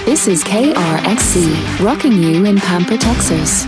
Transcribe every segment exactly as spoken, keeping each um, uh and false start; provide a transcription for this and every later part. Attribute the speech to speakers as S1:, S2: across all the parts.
S1: This is K R X C, rocking you in Pampa, Texas.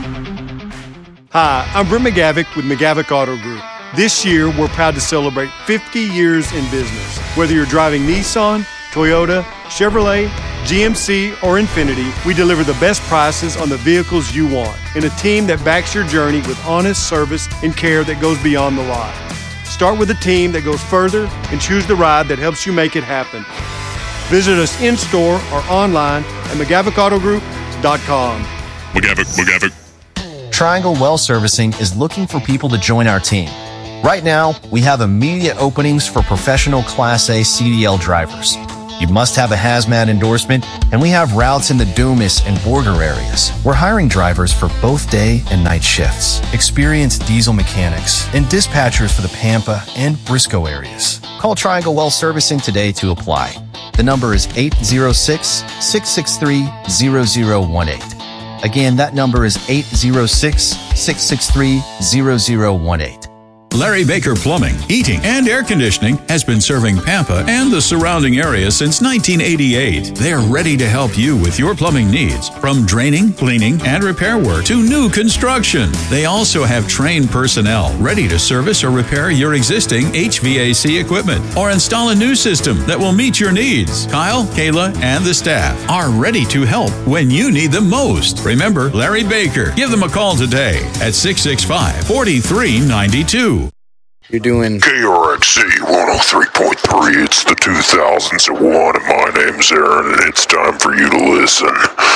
S2: Hi, I'm Brent McGavick with McGavick Auto Group. This year, we're proud to celebrate fifty years in business. Whether you're driving Nissan, Toyota, Chevrolet, G M C, or Infiniti, we deliver the best prices on the vehicles you want and a team that backs your journey with honest service and care that goes beyond the lot. Start with a team that goes further and choose the ride that helps you make it happen. Visit us in-store or online at McGavick Auto Group dot com.
S3: McGavick, McGavick.
S4: Triangle Well Servicing is looking for people to join our team. Right now, we have immediate openings for professional Class A C D L drivers. You must have a hazmat endorsement, and we have routes in the Dumas and Borger areas. We're hiring drivers for both day and night shifts, experienced diesel mechanics, and dispatchers for the Pampa and Briscoe areas. Call Triangle Well Servicing today to apply. The number is eight zero six, six six three, zero zero one eight. Again, that number is eight zero six, six six three, zero zero one eight.
S5: Larry Baker Plumbing, Heating, and Air Conditioning has been serving Pampa and the surrounding area since nineteen eighty-eight. They are ready to help you with your plumbing needs, from draining, cleaning, and repair work to new construction. They also have trained personnel ready to service or repair your existing H V A C equipment or install a new system that will meet your needs. Kyle, Kayla, and the staff are ready to help when you need them most. Remember Larry Baker. Give them a call today at six six five, four three nine two.
S6: You're doing
S3: K R X C one oh three point three. It's the two thousands at one, and my name's Aaron, and it's time for you to listen.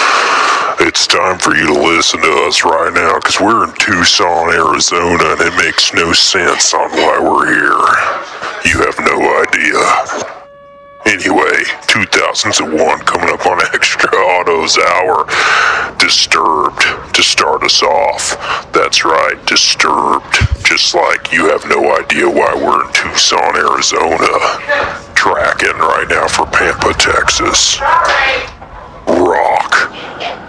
S3: It's time for you to listen to us right now, because we're in Tucson, Arizona, and it makes no sense on why we're here. You have no idea. Anyway, two thousands at one coming up on Extra Autos Hour. Disturbed to start us off. That's right, Disturbed. Just like you have no idea why we're in Tucson, Arizona. Tracking right now for Pampa, Texas. Rock.